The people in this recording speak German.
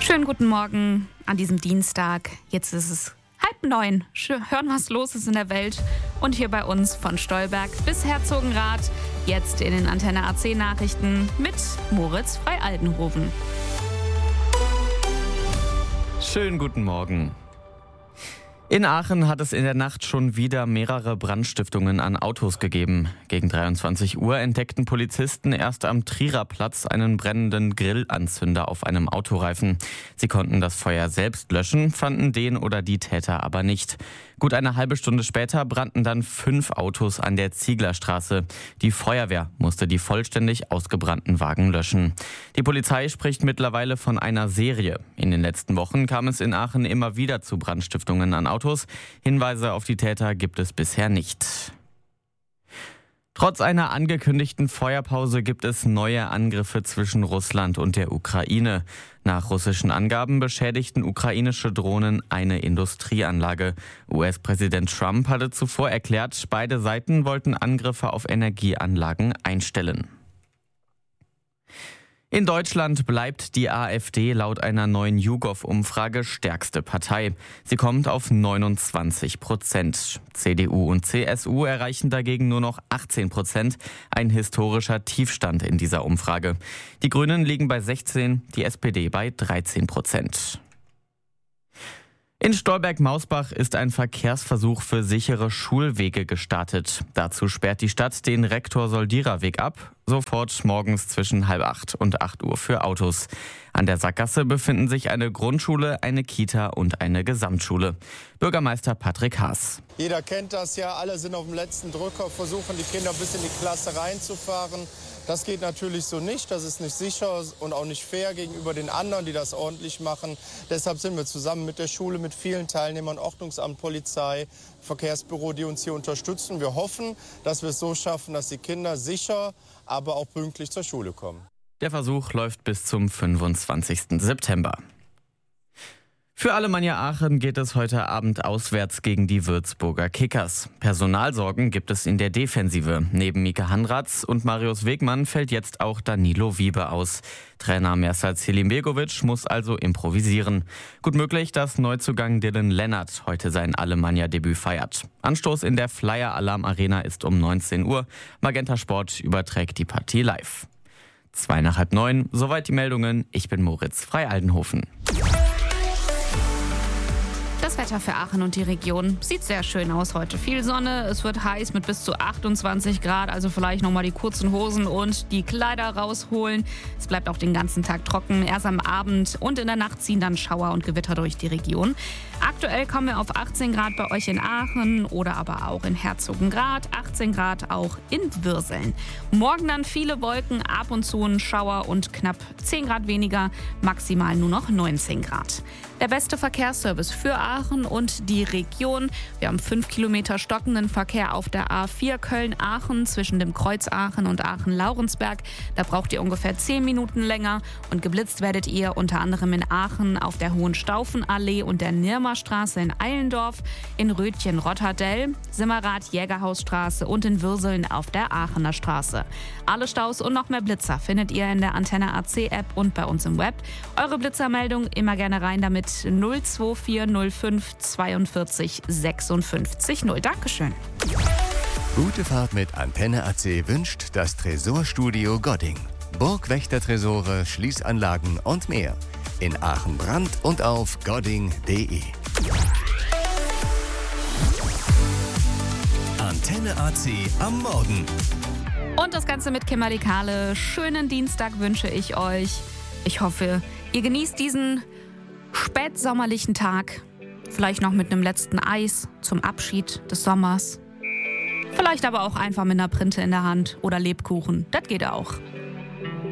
Schönen guten Morgen an diesem Dienstag. Jetzt ist es 8:30. Hören, was los ist in der Welt. Und hier bei uns von Stolberg bis Herzogenrath. Jetzt in den Antenne AC Nachrichten mit Moritz Frei-Aldenhoven. Schönen guten Morgen. In Aachen hat es in der Nacht schon wieder mehrere Brandstiftungen an Autos gegeben. Gegen 23 Uhr entdeckten Polizisten erst am Trierer Platz einen brennenden Grillanzünder auf einem Autoreifen. Sie konnten das Feuer selbst löschen, fanden den oder die Täter aber nicht. Gut eine halbe Stunde später brannten dann 5 Autos an der Zieglerstraße. Die Feuerwehr musste die vollständig ausgebrannten Wagen löschen. Die Polizei spricht mittlerweile von einer Serie. In den letzten Wochen kam es in Aachen immer wieder zu Brandstiftungen an Autos. Hinweise auf die Täter gibt es bisher nicht. Trotz einer angekündigten Feuerpause gibt es neue Angriffe zwischen Russland und der Ukraine. Nach russischen Angaben beschädigten ukrainische Drohnen eine Industrieanlage. US-Präsident Trump hatte zuvor erklärt, beide Seiten wollten Angriffe auf Energieanlagen einstellen. In Deutschland bleibt die AfD laut einer neuen YouGov-Umfrage stärkste Partei. Sie kommt auf 29%. CDU und CSU erreichen dagegen nur noch 18%, ein historischer Tiefstand in dieser Umfrage. Die Grünen liegen bei 16%, die SPD bei 13%. In Stolberg-Mausbach ist ein Verkehrsversuch für sichere Schulwege gestartet. Dazu sperrt die Stadt den Rektor-Soldierer-Weg ab, sofort morgens zwischen 7:30 und 8 Uhr für Autos. An der Sackgasse befinden sich eine Grundschule, eine Kita und eine Gesamtschule. Bürgermeister Patrick Haas. Jeder kennt das ja, alle sind auf dem letzten Drücker, versuchen die Kinder bis in die Klasse reinzufahren. Das geht natürlich so nicht, das ist nicht sicher und auch nicht fair gegenüber den anderen, die das ordentlich machen. Deshalb sind wir zusammen mit der Schule, mit vielen Teilnehmern, Ordnungsamt, Polizei, Verkehrsbüro, die uns hier unterstützen. Wir hoffen, dass wir es so schaffen, dass die Kinder sicher, aber auch pünktlich zur Schule kommen. Der Versuch läuft bis zum 25. September. Für Alemannia Aachen geht es heute Abend auswärts gegen die Würzburger Kickers. Personalsorgen gibt es in der Defensive. Neben Mika Hanratz und Marius Wegmann fällt jetzt auch Danilo Wiebe aus. Trainer Mersat Selimbegovic muss also improvisieren. Gut möglich, dass Neuzugang Dylan Lennart heute sein Alemannia-Debüt feiert. Anstoß in der Flyer Alarm Arena ist um 19 Uhr. Magenta Sport überträgt die Partie live. 8:02, soweit die Meldungen. Ich bin Moritz Frei-Aldenhoven. Das Wetter für Aachen und die Region sieht sehr schön aus heute. Viel Sonne, es wird heiß mit bis zu 28 Grad, also vielleicht nochmal die kurzen Hosen und die Kleider rausholen. Es bleibt auch den ganzen Tag trocken. Erst am Abend und in der Nacht ziehen dann Schauer und Gewitter durch die Region. Aktuell kommen wir auf 18 Grad bei euch in Aachen oder aber auch in Herzogenrath, 18 Grad auch in Würseln. Morgen dann viele Wolken, ab und zu ein Schauer und knapp 10 Grad weniger, maximal nur noch 19 Grad. Der beste Verkehrsservice für Aachen und die Region. Wir haben 5 Kilometer stockenden Verkehr auf der A4 Köln-Aachen zwischen dem Kreuz Aachen und Aachen-Laurensberg. Da braucht ihr ungefähr 10 Minuten länger. Und geblitzt werdet ihr unter anderem in Aachen auf der Hohenstaufenallee und der Nirmerstraße in Eilendorf, in Rötchen Rotterdell, Simmerath Jägerhausstraße und in Würseln auf der Aachener Straße. Alle Staus und noch mehr Blitzer findet ihr in der Antenne AC App und bei uns im Web. Eure Blitzermeldung immer gerne rein damit 02405 42 56 0. Dankeschön. Gute Fahrt mit Antenne AC wünscht das Tresorstudio Godding. Burgwächtertresore, Schließanlagen und mehr. In Aachen Brand und auf godding.de. Antenne AC am Morgen. Und das Ganze mit Kimberly Kahle. Schönen Dienstag wünsche ich euch. Ich hoffe, ihr genießt diesen spätsommerlichen Tag. Vielleicht noch mit einem letzten Eis zum Abschied des Sommers. Vielleicht aber auch einfach mit einer Printe in der Hand oder Lebkuchen. Das geht auch.